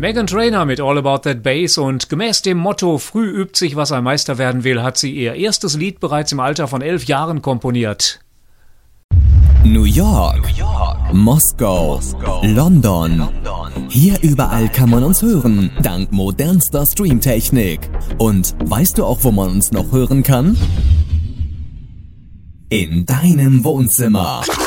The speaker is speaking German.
Meghan Trainor mit All About That Bass und gemäß dem Motto Früh übt sich, was ein Meister werden will, hat sie ihr erstes Lied bereits im Alter von 11 Jahren komponiert. New York, Moskau, London. Hier überall kann man uns hören, dank modernster Streamtechnik. Und weißt du auch, wo man uns noch hören kann? In deinem Wohnzimmer.